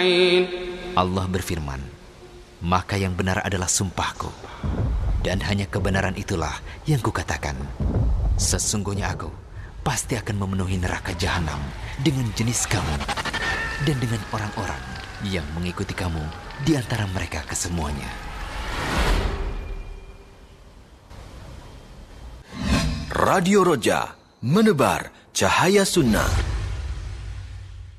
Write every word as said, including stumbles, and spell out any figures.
Allah berfirman, maka yang benar adalah sumpahku, dan hanya kebenaran itulah yang kukatakan. Sesungguhnya aku pasti akan memenuhi neraka jahanam dengan jenis kamu dan dengan orang-orang yang mengikuti kamu di antara mereka kesemuanya. Radio Roja, menebar cahaya sunnah.